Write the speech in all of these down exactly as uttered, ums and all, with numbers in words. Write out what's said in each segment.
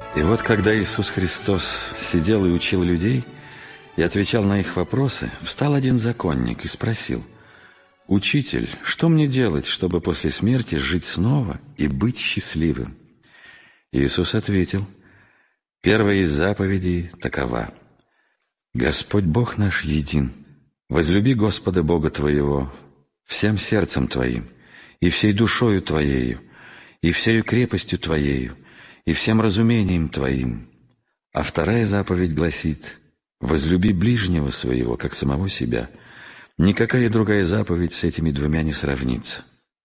И вот когда Иисус Христос сидел и учил людей, и отвечал на их вопросы, встал один законник и спросил: «Учитель, что мне делать, чтобы после смерти жить снова и быть счастливым?» Иисус ответил: «Первая из заповедей такова: Господь Бог наш един. Возлюби Господа Бога твоего всем сердцем твоим, и всей душою твоею, и всею крепостью твоею, и всем разумением твоим. А вторая заповедь гласит: возлюби ближнего своего, как самого себя. Никакая другая заповедь с этими двумя не сравнится».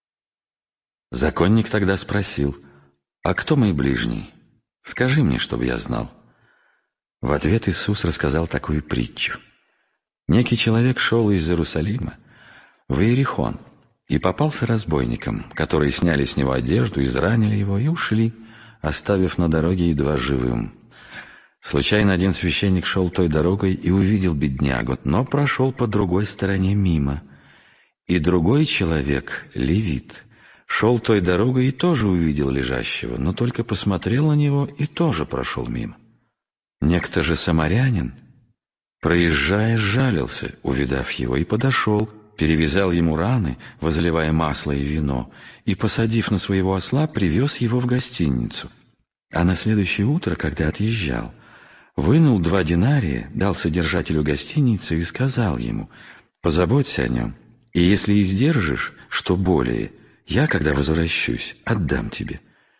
Законник тогда спросил: «А кто мой ближний? Скажи мне, чтобы я знал». В ответ Иисус рассказал такую притчу. Некий человек шел из Иерусалима в Иерихон и попался разбойникам, которые сняли с него одежду, изранили его и ушли, оставив на дороге едва живым. Случайно один священник шел той дорогой и увидел беднягу, но прошел по другой стороне мимо. И другой человек, левит, шел той дорогой и тоже увидел лежащего, но только посмотрел на него и тоже прошел мимо. Некто же самарянин, проезжая, сжалился, увидав его, и подошел, перевязал ему раны, возливая масло и вино, и, посадив на своего осла, привез его в гостиницу. А на следующее утро, когда отъезжал, вынул два динария, дал содержателю гостиницы и сказал ему: «Позаботься о нем, и если издержишь, что более, я, когда возвращусь, отдам тебе».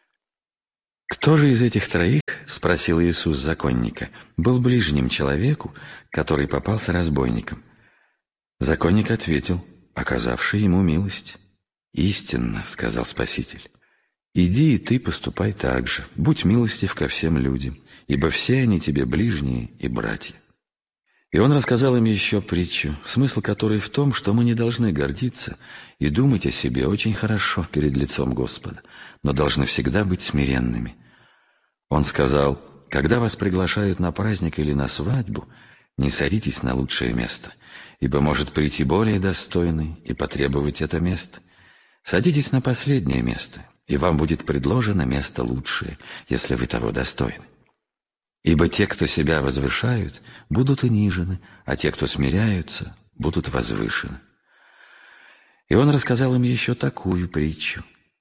«Кто же из этих троих, — спросил Иисус законника, — был ближним человеку, который попался разбойником?» Законник ответил: оказавший ему милость. «Истинно, — сказал Спаситель, — иди и ты поступай так же, будь милостив ко всем людям, ибо все они тебе ближние и братья». И он рассказал им еще притчу, смысл которой в том, что мы не должны гордиться и думать о себе очень хорошо перед лицом Господа, но должны всегда быть смиренными. Он сказал: когда вас приглашают на праздник или на свадьбу, не садитесь на лучшее место, ибо может прийти более достойный и потребовать это место. Садитесь на последнее место, и вам будет предложено место лучшее, если вы того достойны. Ибо те, кто себя возвышают, будут унижены, а те, кто смиряются, будут возвышены. И он рассказал им еще такую притчу.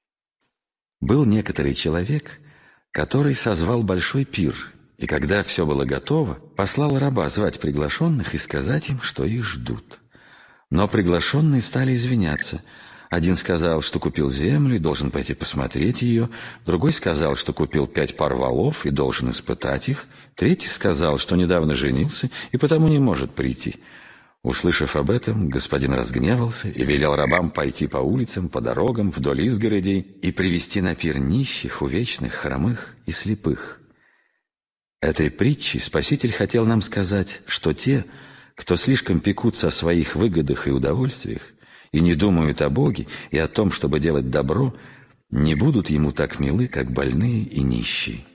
Был некоторый человек, который созвал большой пир, и когда все было готово, послал раба звать приглашенных и сказать им, что их ждут. Но приглашенные стали извиняться. Один сказал, что купил землю и должен пойти посмотреть ее, другой сказал, что купил пять пар валов и должен испытать их, третий сказал, что недавно женился и потому не может прийти. Услышав об этом, господин разгневался и велел рабам пойти по улицам, по дорогам, вдоль изгородей и привести на пир нищих, увечных, хромых и слепых. Этой притчей Спаситель хотел нам сказать, что те, кто слишком пекутся о своих выгодах и удовольствиях, и не думают о Боге и о том, чтобы делать добро, не будут ему так милы, как больные и нищие.